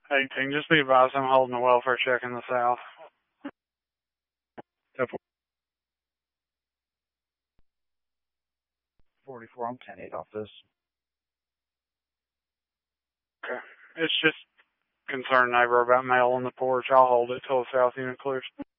18, just be advised I'm holding a welfare check in the south. 44, I'm 10-8 off this. Okay. It's just concerned neighbor about mail on the porch. I'll hold it till the south unit clears.